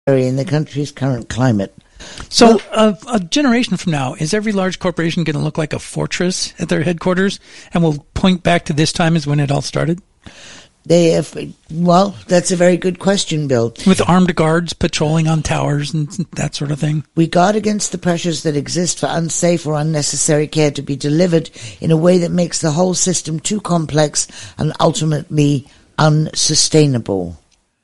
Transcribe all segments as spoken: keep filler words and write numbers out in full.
in the country's current climate. So uh, a generation from now, is every large corporation going to look like a fortress at their headquarters, and will point back to this time as when it all started? They have, well, that's a very good question, Bill. With armed guards patrolling on towers and that sort of thing? We guard against the pressures that exist for unsafe or unnecessary care to be delivered in a way that makes the whole system too complex and ultimately unsustainable.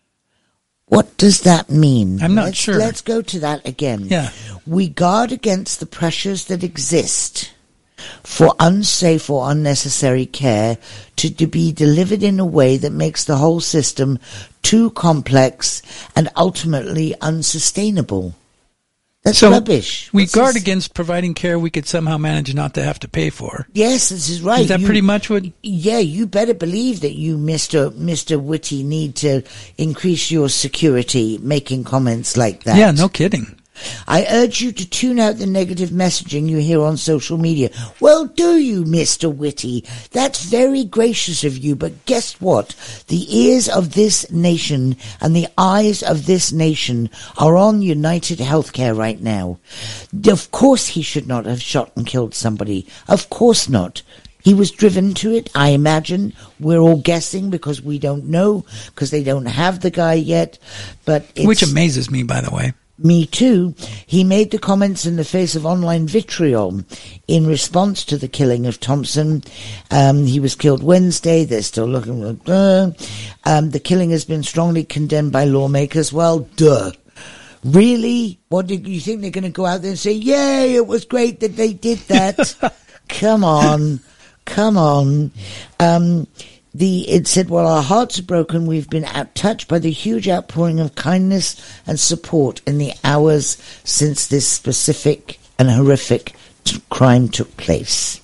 What does that mean? I'm not let's, sure. Let's go to that again. Yeah. We guard against the pressures that exist for unsafe or unnecessary care to, to be delivered in a way that makes the whole system too complex and ultimately unsustainable. That's so rubbish. We What's guard this? against providing care we could somehow manage not to have to pay for. Yes, this is right. Is that you, pretty much what... Yeah, you better believe that you, Mister Mister Whitty, need to increase your security making comments like that. Yeah, no kidding. I urge you to tune out the negative messaging you hear on social media. Well, do you, Mister Whitty? That's very gracious of you, but guess what? The ears of this nation and the eyes of this nation are on United Healthcare right now. Of course he should not have shot and killed somebody. Of course not. He was driven to it, I imagine. We're all guessing because we don't know, because they don't have the guy yet. But it's, Which amazes me, by the way. Me too. He made the comments in the face of online vitriol in response to the killing of Thompson. Um, he was killed Wednesday. They're still looking. Uh, um, the killing has been strongly condemned by lawmakers. Well, duh. Really? What do you think they're going to go out there and say, yay, it was great that they did that? Come on. Come on. Um, The, it said, while our hearts are broken, we've been out touched by the huge outpouring of kindness and support in the hours since this specific and horrific t- crime took place.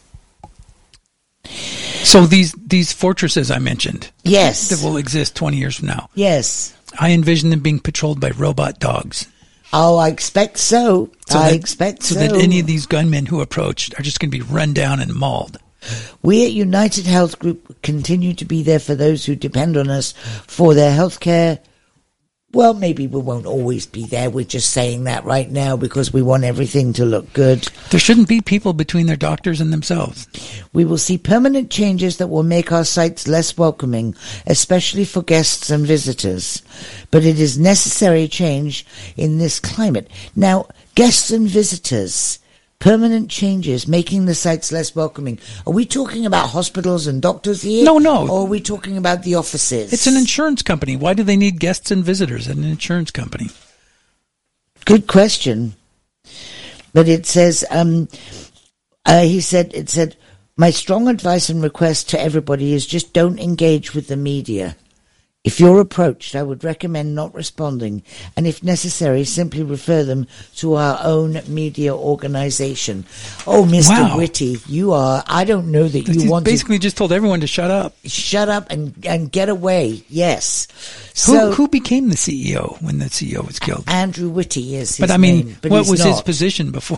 So these, these fortresses I mentioned. Yes. That will exist twenty years from now. Yes. I envision them being patrolled by robot dogs. Oh, I expect so. so I that, expect so. So that any of these gunmen who approach are just going to be run down and mauled. We at United Health Group continue to be there for those who depend on us for their health care. Well, maybe we won't always be there. We're just saying that right now because we want everything to look good. There shouldn't be people between their doctors and themselves. We will see permanent changes that will make our sites less welcoming, especially for guests and visitors. But it is necessary change in this climate. Now, guests and visitors... Permanent changes, making the sites less welcoming. Are we talking about hospitals and doctors here? No, no. Or are we talking about the offices? It's an insurance company. Why do they need guests and visitors at an insurance company? Good question. But it says, um, uh, he said, it said, my strong advice and request to everybody is just don't engage with the media. If you're approached, I would recommend not responding, and if necessary, simply refer them to our own media organization. Oh, Mister Wow. Whitty, you are, I don't know that you He's want basically just told everyone to shut up. to shut up and, and get away, yes. So, Who, who became the C E O when the C E O was killed? Andrew Whitty is his But I mean, name, but what he's was not. his position before?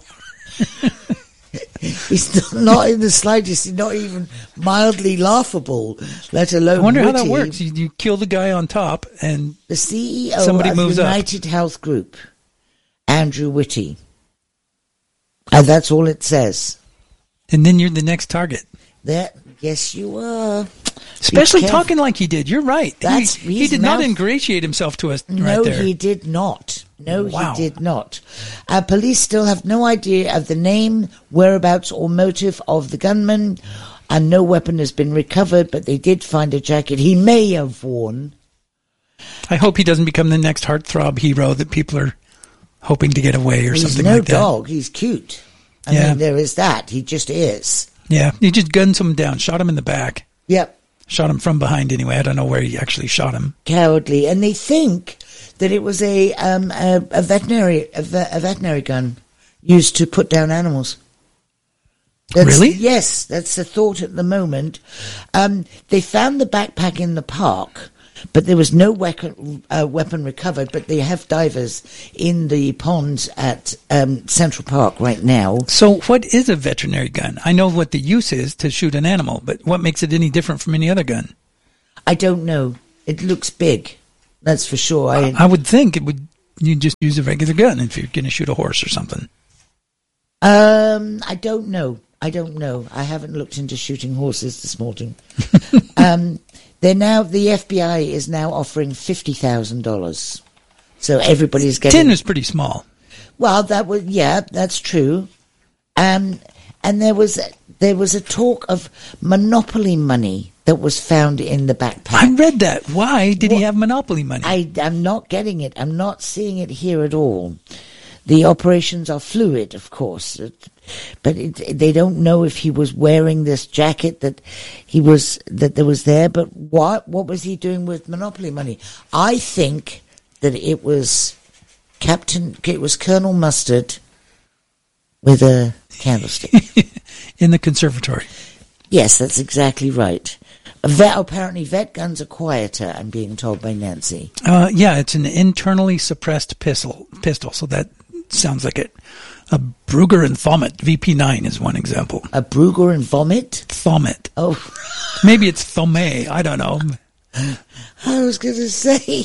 He's not in the slightest, not even mildly laughable, let alone I wonder how witty. that works. You, you kill the guy on top and The C E O Somebody of moves up. United Health Group, Andrew Whitty. And that's all it says. and then you're the next target. There, yes, you are. Especially careful. talking like he did. You're right. That's- he he he's did not mouth- ingratiate himself to us No, right there. he did not. No, Wow. he did not. Uh, police still have no idea of the name, whereabouts, or motive of the gunman, and no weapon has been recovered, but they did find a jacket he may have worn. I hope he doesn't become the next heartthrob hero that people are hoping to get away or He's something no like that. dog. He's cute. I Yeah. mean, there is that. He just is. Yeah, he just gunned someone down, shot him in the back. Yep. Shot him from behind anyway. I don't know where he actually shot him. Cowardly. And they think that it was a um a, a veterinary a, ve- a veterinary gun used to put down animals. That's, Really? Yes, that's the thought at the moment. Um, they found the backpack in the park, but there was no weapon, uh, weapon recovered. But they have divers in the ponds at um, Central Park right now. So what is a veterinary gun? I know what the use is to shoot an animal, but what makes it any different from any other gun? I don't know. It looks big. That's for sure. I, I would think it would you just use a regular gun if you're going to shoot a horse or something. Um, I don't know. I don't know. I haven't looked into shooting horses this morning. um, they're now the F B I is now offering fifty thousand dollars. So everybody's getting. Ten is pretty small. Well, that was yeah, that's true. Um, and there was there was a talk of monopoly money that was found in the backpack. I read that. Why did Well, he have monopoly money? I am not getting it. I'm not seeing it here at all. The operations are fluid, of course, but it, they don't know if he was wearing this jacket that he was that there was there. But what what was he doing with monopoly money? I think that it was Captain. It was Colonel Mustard with a candlestick In the conservatory. Yes, that's exactly right. Vet, apparently, vet guns are quieter. I'm being told by Nancy. Uh, yeah, it's an internally suppressed pistol. Pistol, so that sounds like it. A Brugger and Thomet V P nine is one example. A Brugger and vomit. Thomet. Oh, Maybe it's Thome. I don't know. I was going to say.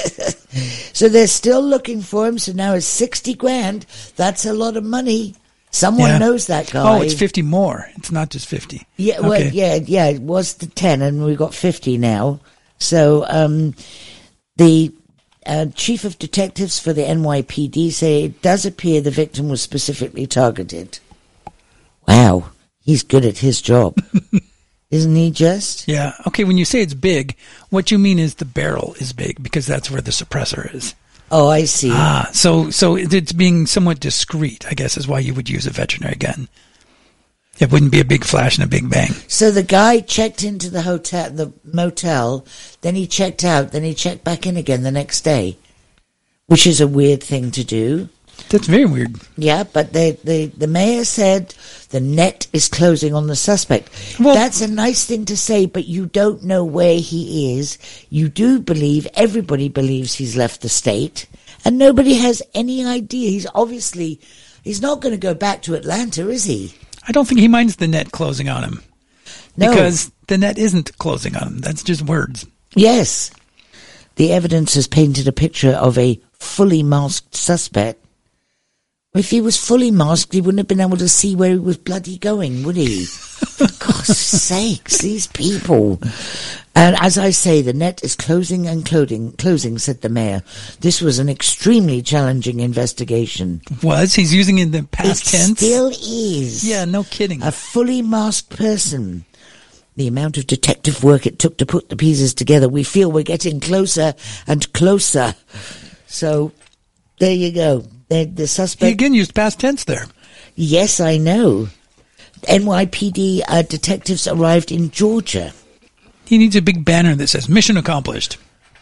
So they're still looking for him. So now it's sixty grand. That's a lot of money. Someone Yeah. knows that guy. Oh, it's fifty more. It's not just fifty. Yeah, well, Okay. yeah, yeah. It was the ten, and we got fifty now. So um, the uh, chief of detectives for the N Y P D say it does appear the victim was specifically targeted. Wow, he's good at his job, isn't he? Just Yeah. Okay, when you say it's big, what you mean is the barrel is big because that's where the suppressor is. oh, I see. Ah, so so it's being somewhat discreet, I guess, is why you would use a veterinary gun. It wouldn't be a big flash and a big bang. So the guy checked into the hotel, the motel, then he checked out, then he checked back in again the next day, which is a weird thing to do. That's very weird. Yeah, but the, the, the mayor said the net is closing on the suspect. Well- That's a nice thing to say, but you don't know where he is. You do believe, everybody believes he's left the state, and nobody has any idea. He's obviously, he's not going to go back to Atlanta, is he? I don't think he minds the net closing on him. No. Because the net isn't closing on him. That's just words. Yes. The evidence has painted a picture of a fully masked suspect. If he was fully masked, he wouldn't have been able to see where he was bloody going, would he? For God's sakes, these people. And as I say, the net is closing and closing, closing, said the mayor. This was an extremely challenging investigation. Was? He's using it in the past It tense? still is. Yeah, no kidding. A fully masked person. The amount of detective work it took to put the pieces together, we feel we're getting closer and closer. So, there you go. The, the He suspect... again used past tense there. Yes, I know. N Y P D uh, detectives arrived in Georgia. He needs a big banner that says, mission accomplished.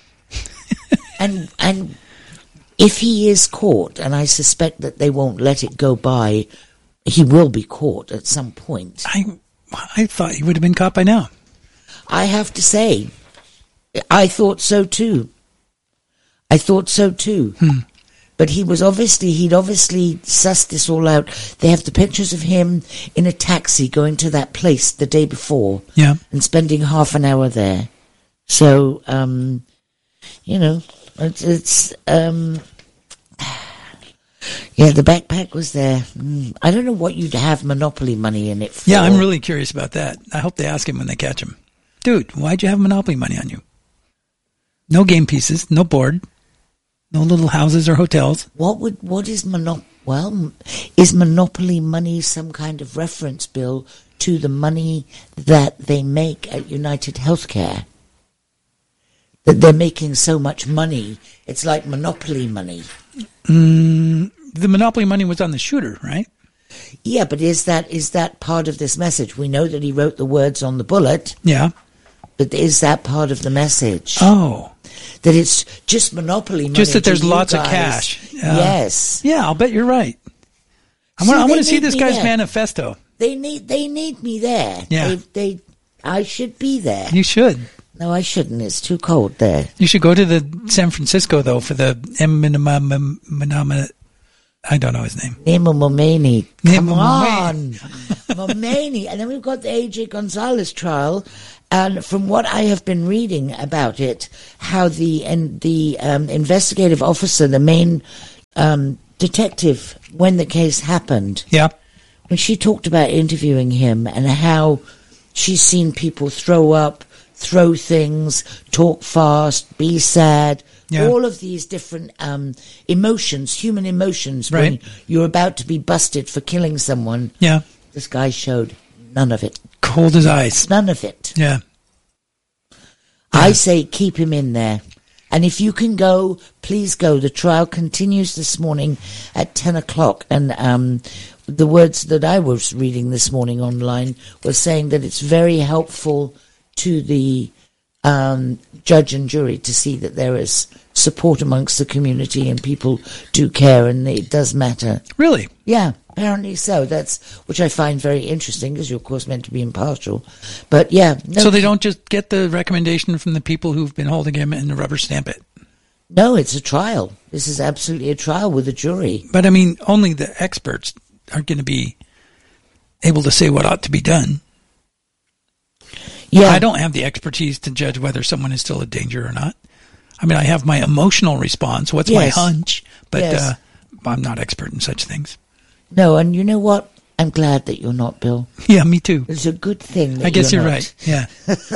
And and if he is caught, and I suspect that they won't let it go by, he will be caught at some point. I, I thought he would have been caught by now. I have to say, I thought so too. I thought so too. Hmm. But he was obviously, he'd obviously sussed this all out. They have the pictures of him in a taxi going to that place the day before. Yeah. And spending half an hour there. So, um, you know, it's, it's um, yeah, the backpack was there. Mm, I don't know what you'd have Monopoly money in it for. Yeah, I'm really curious about that. I hope they ask him when they catch him. Dude, why'd you have Monopoly money on you? No game pieces, no board, no little houses or hotels. What would, what is Monop, well, m- is Monopoly money some kind of reference, Bill, to the money that they make at United Healthcare? That they're making so much money, it's like Monopoly money. Mm, the Monopoly money was on the shooter, right? Yeah, but is that is that part of this message? We know that he wrote the words on the bullet, Yeah. but is that part of the message? Oh. That it's just Monopoly money. Just that to there's you lots of guys. cash. Uh, Yes. Yeah, I'll bet you're right. I See, want, I they want to see need this me guy's there. manifesto. They need they need me there. Yeah. They, they I should be there. You should. No, I shouldn't. It's too cold there. You should go to the San Francisco, though, for the M. Minama. I don't know his name. Nemo Momeni. Come Nemo on. Momeni. And then we've got the A J Gonzalez trial. And from what I have been reading about it, how the and the um, investigative officer, the main um, detective, when the case happened, yeah, when she talked about interviewing him and how she's seen people throw up, throw things, talk fast, be sad, yeah. all of these different um, emotions, human emotions, right. when you're about to be busted for killing someone. Yeah, this guy showed none of it. Cold as ice. None of it. Yeah. I say keep him in there. And if you can go, please go. The trial continues this morning at ten o'clock. And um, the words that I was reading this morning online were saying that it's very helpful to the um, judge and jury to see that there is support amongst the community and people do care and it does matter. Really? Yeah, apparently so. That's which I find very interesting because you're, of course, meant to be impartial. But, yeah. No, so they don't just get the recommendation from the people who've been holding him and rubber stamp it? No, it's a trial. This is absolutely a trial with a jury. But, I mean, only the experts are going to be able to say what ought to be done. Yeah. I don't have the expertise to judge whether someone is still a danger or not. I mean, I have my emotional response. What's yes. my hunch? But yes. uh, I'm not expert in such things. No, and you know what? I'm glad that you're not, Bill. Yeah, me too. It's a good thing that I guess you're, you're not. right. Yeah.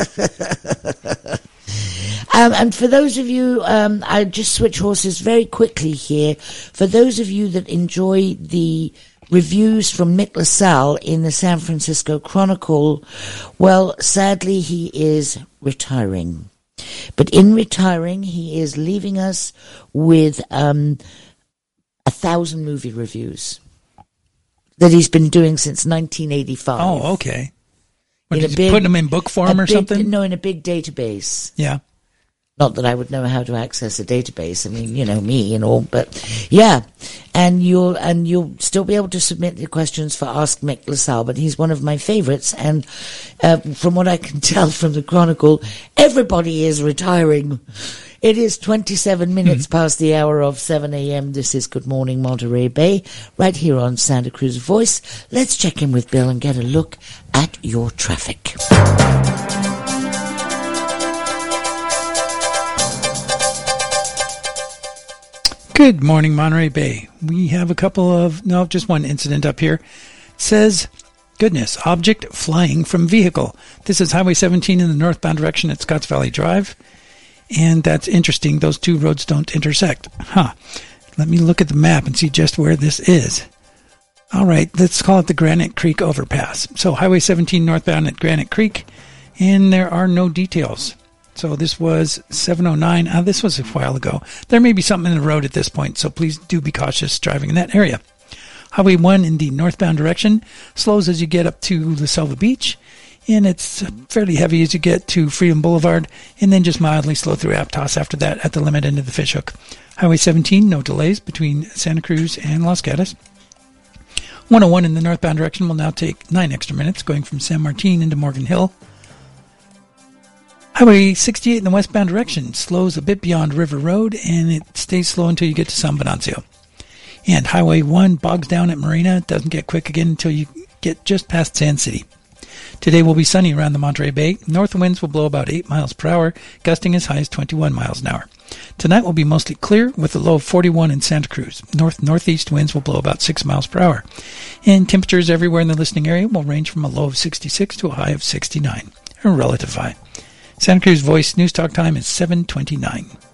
um, and for those of you, um, I just switch horses very quickly here. For those of you that enjoy the reviews from Mick LaSalle in the San Francisco Chronicle, well, sadly, he is retiring. But in retiring, he is leaving us with um, a thousand movie reviews that he's been doing since nineteen eighty-five. Oh, okay. What, in is a big, he putting them in book form or big, something? No, in a big database. Yeah. Not that I would know how to access a database. I mean, you know, me and all, but yeah. And you'll, and you'll still be able to submit your questions for Ask Mick LaSalle, but he's one of my favorites. And, uh, from what I can tell from the Chronicle, everybody is retiring. It is twenty-seven minutes mm-hmm. past the hour of seven a.m. This is Good Morning Monterey Bay, right here on Santa Cruz Voice. Let's check in with Bill and get a look at your traffic. Good morning, Monterey Bay. We have a couple of, no, just one incident up here. It says, goodness, object flying from vehicle. This is Highway seventeen in the northbound direction at Scotts Valley Drive. And that's interesting. Those two roads don't intersect. Huh. Let me look at the map and see just where this is. All right, let's call it the Granite Creek Overpass. So Highway seventeen northbound at Granite Creek, and there are no details. So this was seven oh nine. Uh, this was a while ago. There may be something in the road at this point, so please do be cautious driving in that area. Highway one in the northbound direction slows as you get up to La Selva Beach, and it's fairly heavy as you get to Freedom Boulevard, and then just mildly slow through Aptos after that at the limit end of the Fishhook. Highway seventeen, no delays between Santa Cruz and Los Gatos. one oh one in the northbound direction will now take nine extra minutes, going from San Martin into Morgan Hill. Highway sixty-eight in the westbound direction slows a bit beyond River Road, and it stays slow until you get to San Venancio. And Highway one bogs down at Marina. It doesn't get quick again until you get just past Sand City. Today will be sunny around the Monterey Bay. North winds will blow about eight miles per hour, gusting as high as twenty-one miles an hour. Tonight will be mostly clear with a low of forty-one in Santa Cruz. North-northeast winds will blow about six miles per hour. And temperatures everywhere in the listening area will range from a low of sixty-six to a high of sixty-nine. A relative high. Santa Cruz Voice News Talk time is seven twenty-nine.